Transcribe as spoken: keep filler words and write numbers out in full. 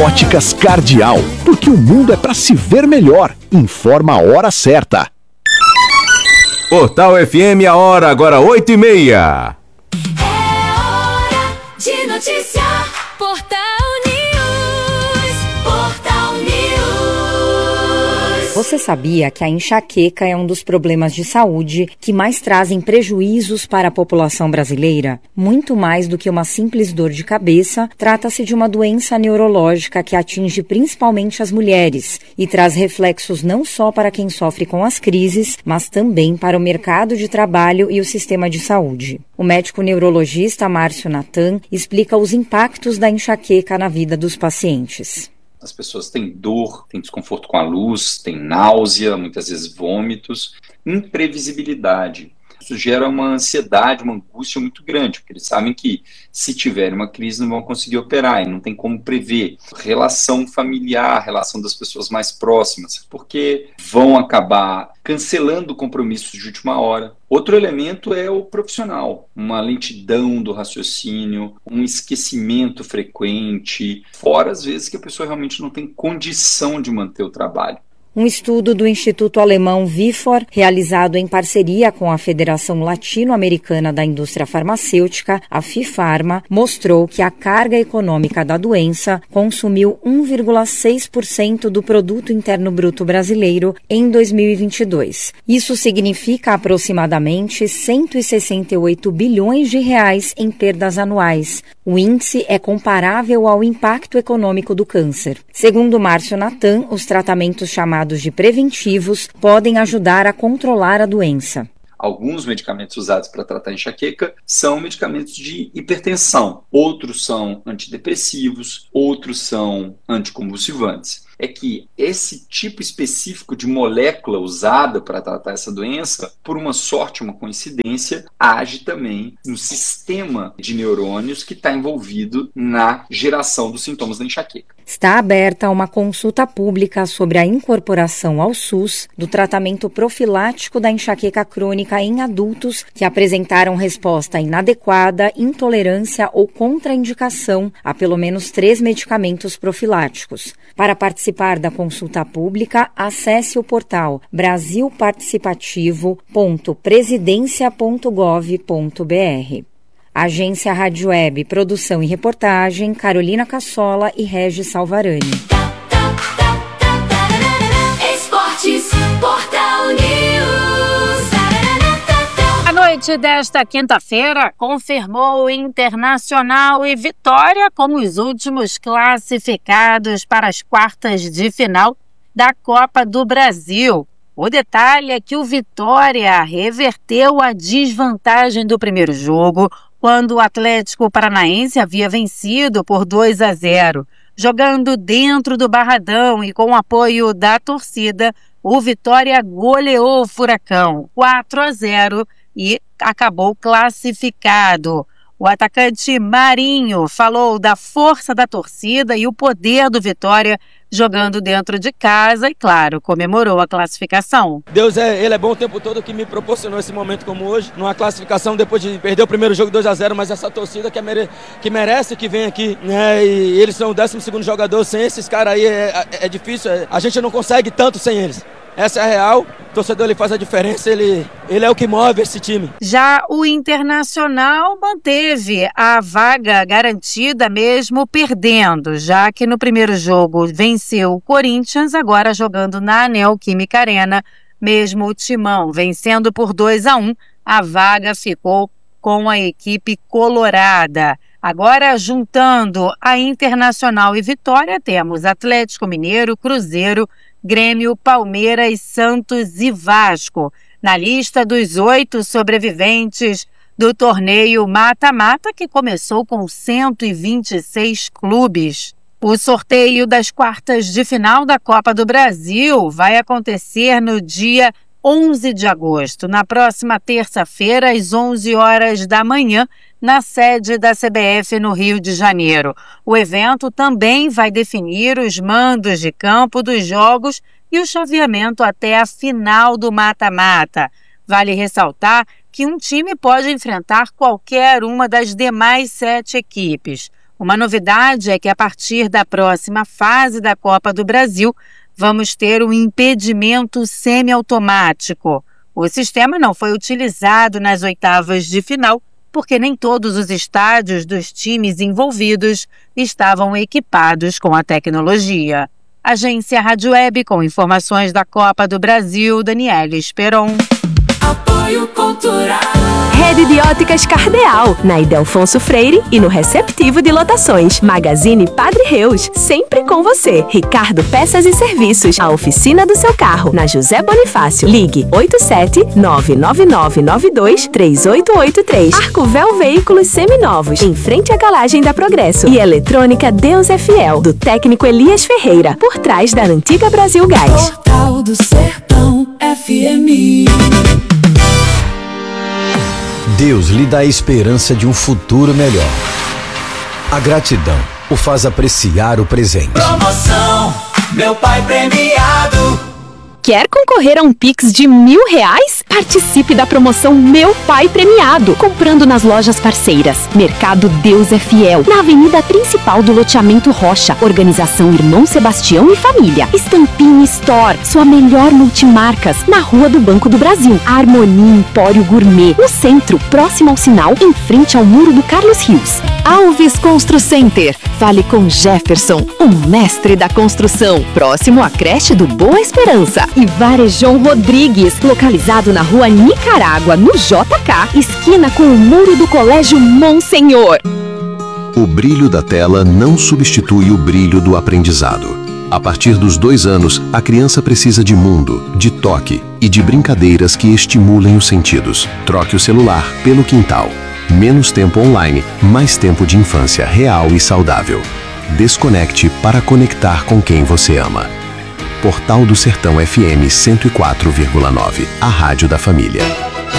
Óticas Cardeal, porque o mundo é para se ver melhor. Informa a hora certa. Portal F M, a hora agora oito e meia. É hora de notícia. Portal News. Portal News. Você sabia que a enxaqueca é um dos problemas de saúde que mais trazem prejuízos para a população brasileira? Muito mais do que uma simples dor de cabeça, trata-se de uma doença neurológica que atinge principalmente as mulheres e traz reflexos não só para quem sofre com as crises, mas também para o mercado de trabalho e o sistema de saúde. O médico neurologista Márcio Natan explica os impactos da enxaqueca na vida dos pacientes. As pessoas têm dor, têm desconforto com a luz, têm náusea, muitas vezes vômitos, imprevisibilidade. Isso gera uma ansiedade, uma angústia muito grande, porque eles sabem que se tiver uma crise não vão conseguir operar e não tem como prever. Relação familiar, relação das pessoas mais próximas, porque vão acabar cancelando compromissos de última hora. Outro elemento é o profissional, uma lentidão do raciocínio, um esquecimento frequente, fora às vezes que a pessoa realmente não tem condição de manter o trabalho. Um estudo do Instituto Alemão Vifor, realizado em parceria com a Federação Latino-Americana da Indústria Farmacêutica, a FIFARMA, mostrou que a carga econômica da doença consumiu um vírgula seis por cento do produto interno bruto brasileiro em dois mil e vinte e dois. Isso significa aproximadamente cento e sessenta e oito bilhões de reais em perdas anuais. O índice é comparável ao impacto econômico do câncer. Segundo Márcio Natan, os tratamentos chamados de preventivos podem ajudar a controlar a doença. Alguns medicamentos usados para tratar enxaqueca são medicamentos de hipertensão, outros são antidepressivos, outros são anticonvulsivantes. É que esse tipo específico de molécula usada para tratar essa doença, por uma sorte, uma coincidência, age também no sistema de neurônios que está envolvido na geração dos sintomas da enxaqueca. Está aberta uma consulta pública sobre a incorporação ao SUS do tratamento profilático da enxaqueca crônica em adultos que apresentaram resposta inadequada, intolerância ou contraindicação a pelo menos três medicamentos profiláticos. Para participar da consulta pública, acesse o portal brasil participativo ponto presidencia ponto gov ponto br. Agência Rádio Web, produção e reportagem, Carolina Cassola e Regis Salvarani. Esportes, Portal News. A noite desta quinta-feira confirmou o Internacional e Vitória como os últimos classificados para as quartas de final da Copa do Brasil. O detalhe é que o Vitória reverteu a desvantagem do primeiro jogo, quando o Atlético Paranaense havia vencido por dois a zero. Jogando dentro do Barradão e com o apoio da torcida, o Vitória goleou o Furacão quatro a zero e acabou classificado. O atacante Marinho falou da força da torcida e o poder do Vitória jogando dentro de casa e, claro, comemorou a classificação. Deus, é, ele é bom o tempo todo que me proporcionou esse momento como hoje, numa classificação depois de perder o primeiro jogo dois a zero, mas essa torcida que, é mere, que merece que vem aqui, né, e eles são o décimo segundo jogador, sem esses caras aí é, é, é difícil, é, a gente não consegue tanto sem eles. Essa é a real, o torcedor ele faz a diferença, ele, ele é o que move esse time. Já o Internacional manteve a vaga garantida mesmo perdendo, já que no primeiro jogo venceu o Corinthians, agora jogando na Neoquímica Arena, mesmo o Timão vencendo por dois a um, a vaga ficou com a equipe colorada. Agora, juntando a Internacional e Vitória, temos Atlético Mineiro, Cruzeiro, Grêmio, Palmeiras, Santos e Vasco. Na lista dos oito sobreviventes do torneio mata-mata, que começou com cento e vinte e seis clubes. O sorteio das quartas de final da Copa do Brasil vai acontecer no dia onze de agosto, na próxima terça-feira, às onze horas da manhã, na sede da C B F no Rio de Janeiro. O evento também vai definir os mandos de campo dos jogos e o chaveamento até a final do mata-mata. Vale ressaltar que um time pode enfrentar qualquer uma das demais sete equipes. Uma novidade é que a partir da próxima fase da Copa do Brasil, vamos ter um impedimento semiautomático. O sistema não foi utilizado nas oitavas de final, porque nem todos os estádios dos times envolvidos estavam equipados com a tecnologia. Agência Rádio Web, com informações da Copa do Brasil, Daniela Esperon. Apoio Cultural. Rede de Óticas Cardeal, na Ildefonso Freire e no Receptivo de Lotações. Magazine Padre Reus, sempre com você. Ricardo Peças e Serviços, a oficina do seu carro, na José Bonifácio. Ligue oito sete nove nove nove nove dois três oito oito três. Arcovel Veículos Seminovos, em frente à garagem da Progresso. E Eletrônica Deus é Fiel, do técnico Elias Ferreira, por trás da antiga Brasil Gás. Portal do Sertão F M. Deus lhe dá a esperança de um futuro melhor. A gratidão o faz apreciar o presente. Promoção, meu pai premiado. Quer concorrer a um Pix de mil reais? Participe da promoção Meu Pai Premiado, comprando nas lojas parceiras. Mercado Deus é Fiel, na avenida principal do loteamento Rocha. Organização Irmão Sebastião e Família. Estampini Store, sua melhor multimarcas, na Rua do Banco do Brasil. Harmonia Empório Gourmet, no centro, próximo ao sinal, em frente ao muro do Carlos Rios. Alves Constru Center, fale com Jefferson, o mestre da construção, próximo à creche do Boa Esperança. E Varejão Rodrigues, localizado na Rua Nicarágua, no J K, esquina com o muro do Colégio Monsenhor. O brilho da tela não substitui o brilho do aprendizado. A partir dos dois anos, a criança precisa de mundo, de toque e de brincadeiras que estimulem os sentidos. Troque o celular pelo quintal. Menos tempo online, mais tempo de infância real e saudável. Desconecte para conectar com quem você ama. Portal do Sertão F M cento e quatro vírgula nove, a rádio da família.